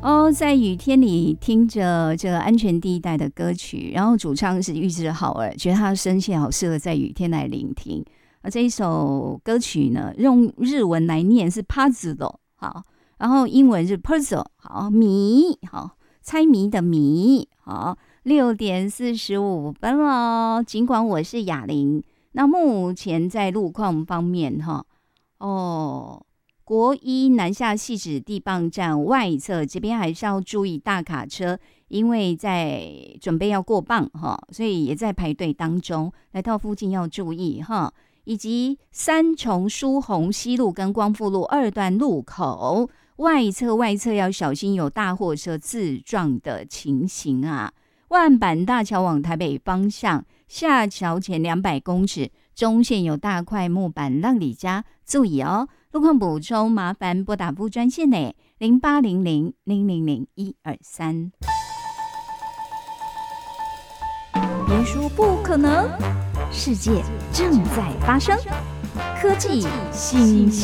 哦，在雨天里听着这个安全地带的歌曲，然后主唱是玉置浩二，觉得他的声线好适合在雨天来聆听。这一首歌曲呢，用日文来念是 puzzle 好，然后英文是 puzzle 好，谜好，猜谜的谜好。6:45了，尽管我是雅玲，那目前在路况方面哈，国一南下汐止地磅站外侧这边还是要注意大卡车，因为在准备要过磅哈，所以也在排队当中，来到附近要注意哈。以及三重疏洪西路跟光复路2段路口外侧要小心有大货车自撞的情形啊。万板大桥往台北方向下桥前200公尺中线有大块木板让你家注意哦。路况补充麻烦拨打副专线呢0800000123。别说不可能，世界正在发生，科技新